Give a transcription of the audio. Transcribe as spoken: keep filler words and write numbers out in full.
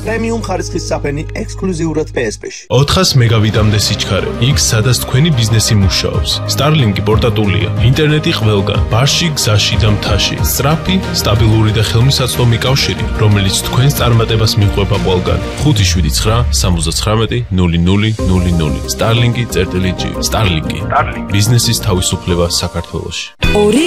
პრემიუმ ხარისხის საფენი ექსკლუზიურად P S P-ში. ოთხას მეგავიტამდე სიჩქარე. იქ სადაც თქვენი ბიზნესი მუშაობს. Starlink-ი პორტატულია. ინტერნეტი ყველგან. ბარში, გზაში და მთაში. სწრაფი, სტაბილური და ხელმისაწვდომი კავშირი, რომელიც თქვენს წარმატებას მიყვება ყველგან. ხუთი შვიდი ცხრა სამოცდათხრამეტი ნული ნული ნული ნული. Starlink-ი წერტილი G. Starlink-ი. ბიზნესის თავისუფლება საქართველოში.